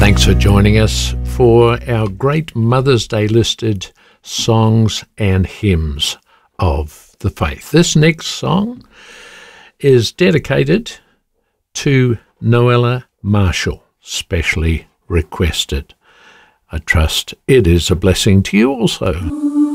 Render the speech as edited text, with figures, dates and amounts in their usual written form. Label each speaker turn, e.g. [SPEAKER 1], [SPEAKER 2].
[SPEAKER 1] Thanks for joining us for our great Mother's Day listed songs and hymns of the faith. This next song is dedicated to Noella Marshall, specially requested. I trust it is a blessing to you also.